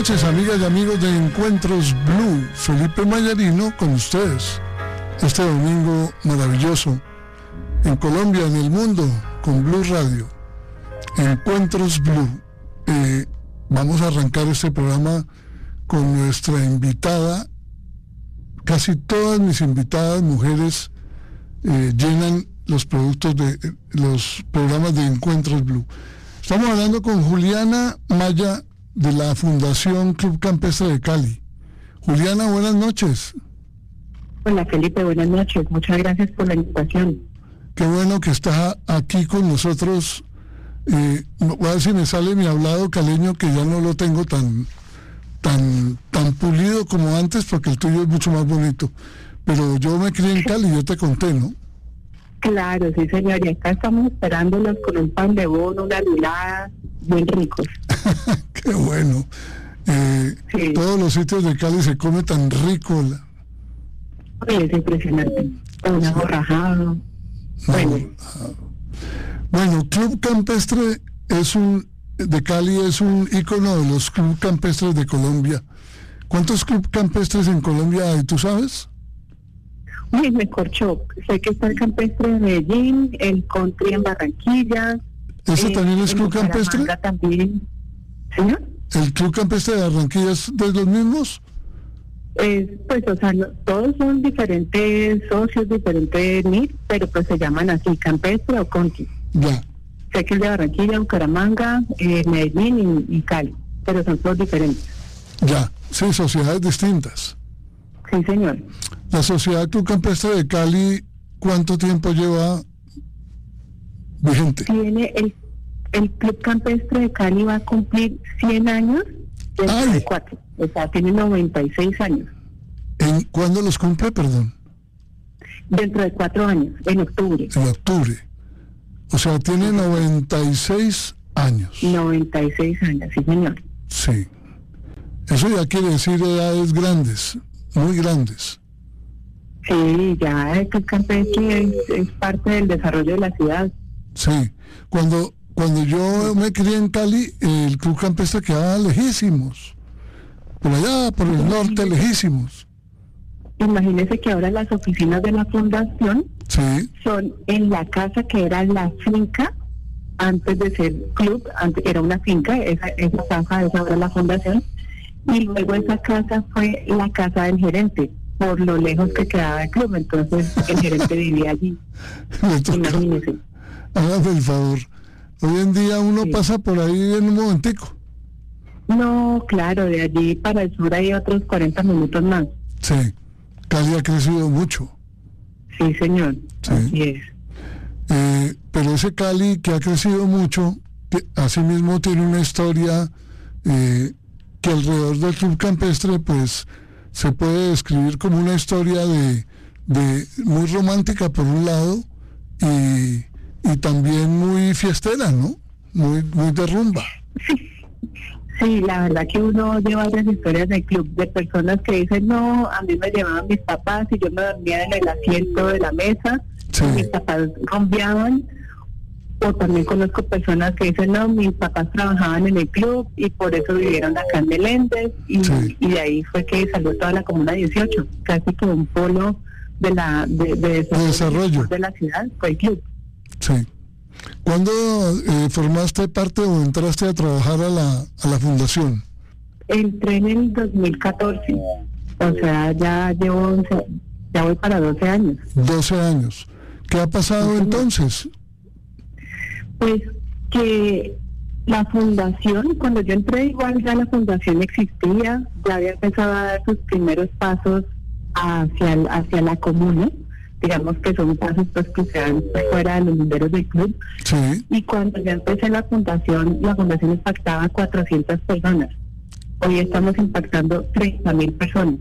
noches, amigas y amigos de Encuentros Blue. Felipe Mayarino con ustedes. Este domingo maravilloso en Colombia, en el mundo, con Blue Radio. Encuentros Blue. Vamos a arrancar este programa con nuestra invitada. Casi todas mis invitadas mujeres llenan los productos de los programas de Encuentros Blue. Estamos hablando con Juliana Maya de la Fundación Club Campestre de Cali. Juliana, buenas noches. Hola Felipe, buenas noches. Muchas gracias por la invitación. Qué bueno que estás aquí con nosotros. Voy a ver si me sale mi hablado caleño, que ya no lo tengo tan pulido como antes, porque el tuyo es mucho más bonito. Pero yo me crié en Cali, yo te conté, ¿no? Claro, sí señor, y acá estamos esperándolos con un pan de bono, una lulada, bien ricos. Qué bueno. Sí. Todos los sitios de Cali se come tan rico. Es impresionante. Un aborrajado. Bueno, Club Campestre de Cali es un ícono de los club campestres de Colombia. ¿Cuántos club campestres en Colombia hay, tú sabes? Uy, me corchó. Sé que está el campestre de Medellín, el country en Barranquilla. ¿Ese también es club campestre? También. ¿Señor? ¿El club campestre de Barranquilla es de los mismos? Pues, o sea, todos son diferentes socios, diferentes NIT, pero pues se llaman así, campestre o country. Ya. Sé que es de Barranquilla, Bucaramanga, Medellín y Cali, pero son todos diferentes. Ya, sí, sociedades distintas. Sí, señor. La Sociedad Club Campestre de Cali, ¿cuánto tiempo lleva vigente? Tiene el Club Campestre de Cali va a cumplir 100 años dentro de 4. O sea, tiene 96 años. ¿Cuándo los cumple, perdón? Dentro de 4 años, en octubre. En octubre. O sea, tiene 96 años. 96 años, sí, señor. Sí. Eso ya quiere decir edades grandes, muy grandes. Sí, ya el Club Campestre es parte del desarrollo de la ciudad. Sí. Cuando yo me crié en Cali, el Club Campestre quedaba lejísimos. Por allá, por el norte, lejísimos. Imagínese que ahora las oficinas de la fundación son en la casa que era la finca antes de ser club, antes era una finca, esa casa es ahora la fundación, y luego esa casa fue la casa del gerente, por lo lejos que quedaba el club, entonces el gerente vivía allí. Imagínese. Hágame el favor. Hoy en día uno pasa por ahí en un momentico. No, claro, de allí para el sur hay otros 40 minutos más. Sí, Cali ha crecido mucho. Sí, señor, sí. Así es. Pero ese Cali que ha crecido mucho, asimismo tiene una historia que alrededor del Club Campestre, pues, se puede describir como una historia de muy romántica por un lado y también muy fiestera, ¿no? Muy de rumba. Sí, la verdad que uno lleva varias historias del club de personas que dicen, no, a mí me llevaban mis papás y yo me dormía en el asiento de la mesa, y mis papás rumbeaban. O también conozco personas que dicen, no, mis papás trabajaban en el club y por eso vivieron acá en Meléndez, y de ahí fue que salió toda la Comuna 18, casi como un polo de desarrollo de la ciudad, fue el club. Sí. ¿Cuándo formaste parte o entraste a trabajar a la fundación? Entré en el 2014, o sea, ya voy para 12 años. 12 años. ¿Qué ha pasado entonces? Pues que la fundación, cuando yo entré igual ya la fundación existía, ya había empezado a dar sus primeros pasos hacia la comuna. Digamos que son pasos pues que se dan fuera de los linderos del club. Sí. Y cuando yo empecé la fundación impactaba a 400 personas. Hoy estamos impactando 30,000 personas.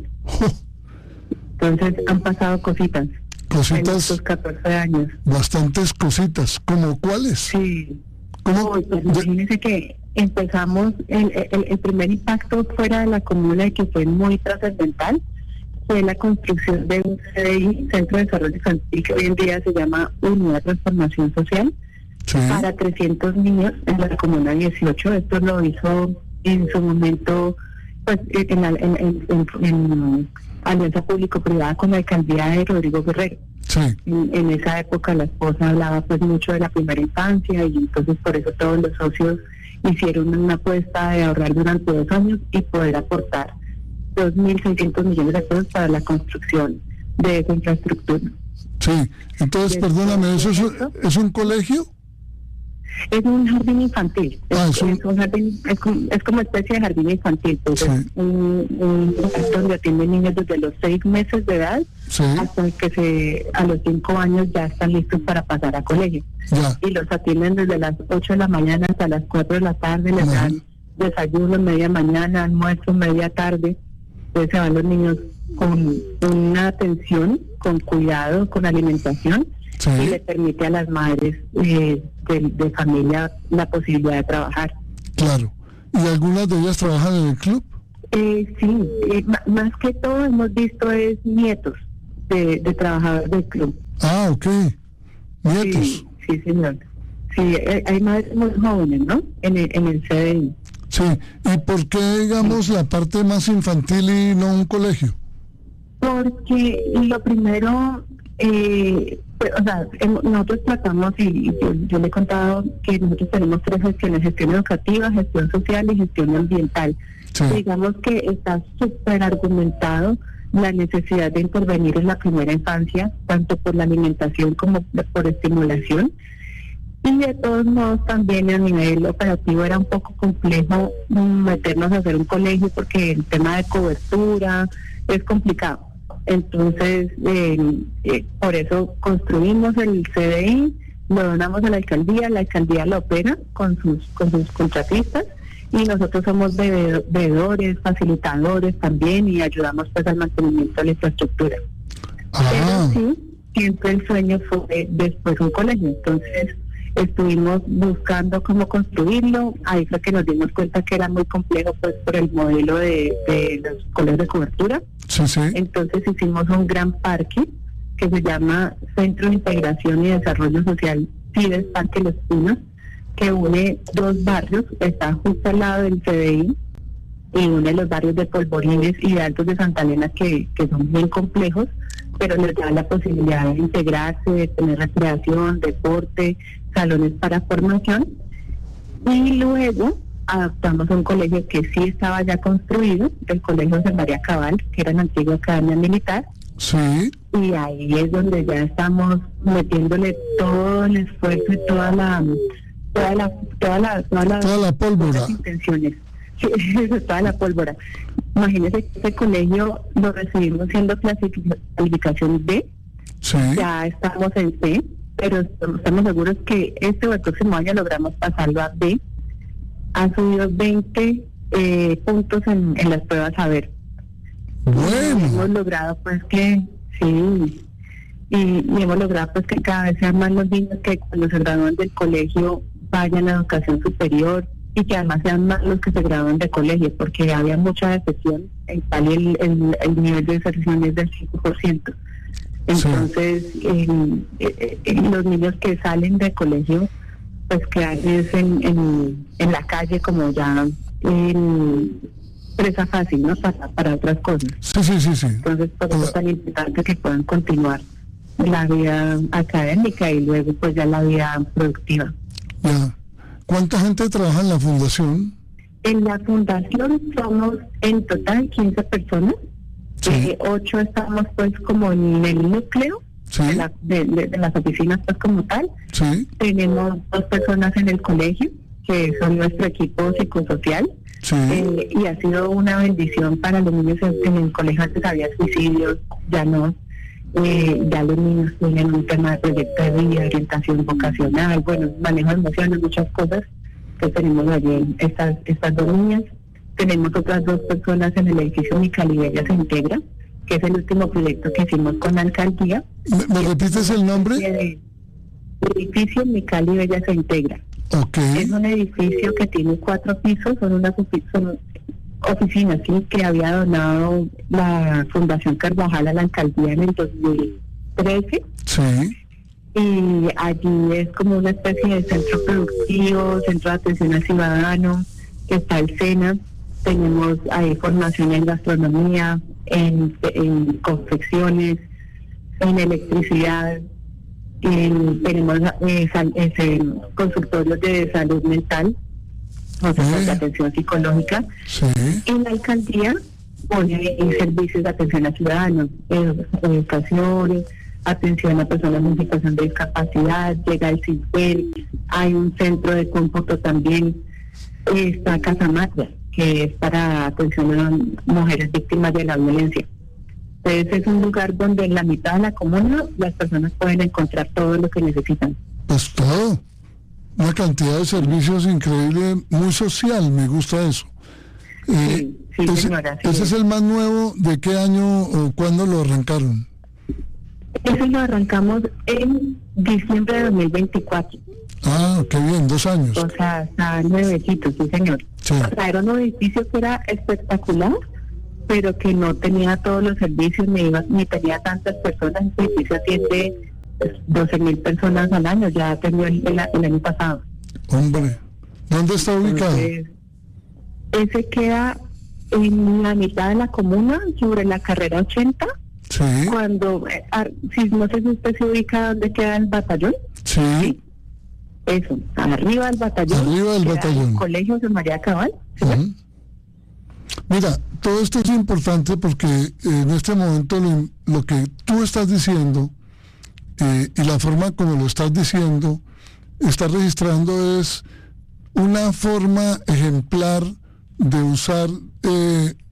Entonces han pasado cositas. En estos 14 años. Bastantes cositas. ¿Cómo cuáles? Sí. Pues imagínense que empezamos, el primer impacto fuera de la comuna y que fue muy trascendental, fue la construcción de un CDI, Centro de Desarrollo Infantil, que hoy en día se llama Unidad de Transformación Social, para 300 niños en la Comuna 18. Esto lo hizo en su momento pues en alianza público-privada con la alcaldía de Rodrigo Guerrero. Sí. En esa época la esposa hablaba pues mucho de la primera infancia y entonces por eso todos los socios hicieron una apuesta de ahorrar durante 2 años y poder aportar 2.600 millones de pesos para la construcción de esa infraestructura. Sí, entonces perdóname, ¿eso es un colegio? Es un jardín infantil, es un jardín, es como especie de jardín infantil, pues sí. Es un lugar donde atienden niños desde los 6 meses de edad hasta que a los 5 años ya están listos para pasar a colegio. Y los atienden desde las 8 de la mañana hasta las 4 de la tarde, les dan desayuno media mañana, almuerzo media tarde, entonces se van los niños con una atención, con cuidado, con alimentación. Y le permite a las madres de familia la posibilidad de trabajar. Claro. ¿Y algunas de ellas trabajan en el club? Sí, más que todo hemos visto es nietos de trabajadores del club. Ah, ok. Nietos. Sí, señor. Sí, hay madres muy jóvenes, ¿no? En el CDI. Sí. ¿Y por qué, digamos, la parte más infantil y no un colegio? Porque lo primero... nosotros tratamos, y yo le he contado que nosotros tenemos 3 gestiones: gestión educativa, gestión social y gestión ambiental. Digamos que está súper argumentado la necesidad de intervenir en la primera infancia, tanto por la alimentación como por estimulación. Y de todos modos también a nivel operativo era un poco complejo meternos a hacer un colegio porque el tema de cobertura es complicado. Entonces, por eso construimos el CDI, lo donamos a la alcaldía lo opera con sus contratistas y nosotros somos veedores, facilitadores también y ayudamos pues al mantenimiento de la infraestructura. Pero sí, siempre el sueño fue después un colegio, entonces estuvimos buscando cómo construirlo, ahí fue que nos dimos cuenta que era muy complejo pues por el modelo de los colegios de cobertura. Entonces hicimos un gran parque que se llama Centro de Integración y Desarrollo Social CIDES Parque Los Pinos, que une 2 barrios, está justo al lado del CDI y une los barrios de Polvorines y de Altos de Santa Elena que son bien complejos, pero les da la posibilidad de integrarse, de tener recreación, deporte, salones para formación. Y luego adaptamos a un colegio que sí estaba ya construido, el Colegio José María Cabal, que era la antigua Academia Militar. Y ahí es donde ya estamos metiéndole todo el esfuerzo y toda la pólvora. Intenciones. Sí, toda la pólvora. Imagínense que este colegio lo recibimos siendo clasificación B. Ya estamos en C, pero estamos seguros que este o el próximo año logramos pasarlo a B. Ha subido 20 puntos en las pruebas saber. Bueno. Hemos logrado pues que sí, y hemos logrado pues que cada vez sean más los niños que cuando se gradúan del colegio vayan a educación superior y que además sean más los que se gradúan de colegio, porque había mucha decepción, el nivel de deserción es del 5%. Entonces los niños que salen de colegio pues quedan en la calle como ya presa fácil, ¿no? Para otras cosas. Sí. Entonces, por eso es tan importante que puedan continuar la vida académica y luego pues ya la vida productiva. Ya. ¿Cuánta gente trabaja en la fundación? En la fundación somos en total 15 personas. 8 estamos pues como en el núcleo de las oficinas pues como tal. Tenemos 2 personas en el colegio que son nuestro equipo psicosocial. Y ha sido una bendición para los niños. En el colegio antes había suicidios, ya no. Ya los niños tienen un tema de proyecto de vida, orientación vocacional, manejo de emociones, muchas cosas que tenemos allí. Estas 2 niñas. Tenemos otras 2 personas en el edificio Mi Cali Bella se Integra, que es el último proyecto que hicimos con la alcaldía. ¿Me repites el nombre? El edificio Mi Cali Bella se Integra. Es un edificio que tiene 4 pisos, son oficinas que había donado la Fundación Carvajal a la alcaldía en el 2013. Y allí es como una especie de centro productivo, centro de atención al ciudadano, que está el SENA, tenemos formación en gastronomía, en confecciones, en electricidad, tenemos consultorios de salud mental, o sea, de atención psicológica. Sí. En la alcaldía pone servicios de atención a ciudadanos, educación, atención a personas en situación de discapacidad, llega el CISBEL, hay un centro de cómputo también, está Casa Matria, que es para atención a mujeres víctimas de la violencia. Entonces es un lugar donde en la mitad de la comuna las personas pueden encontrar todo lo que necesitan. Pues todo, una cantidad de servicios increíble, muy social, me gusta eso. Sí, señora. ¿Ese es el más nuevo? ¿De qué año o cuándo lo arrancaron? Eso lo arrancamos en diciembre de 2024. Ah, qué bien, 2 años. O sea, está nuevecito, sí, señor. Sí. O sea, era un edificio que era espectacular, pero que no tenía todos los servicios, ni tenía tantas personas. El edificio atiende 12,000 personas al año, ya atendió el año pasado. Hombre, ¿dónde está ubicado? Entonces, ese queda en la mitad de la comuna, sobre la carrera 80. Sí. Cuando, no sé si usted se ubica donde queda el batallón. Sí. Eso, arriba del batallón. Arriba del batallón. El colegio de María Cabal. ¿Sí? Uh-huh. Mira, todo esto es importante porque en este momento lo que tú estás diciendo y la forma como lo estás diciendo, estás registrando es una forma ejemplar de usar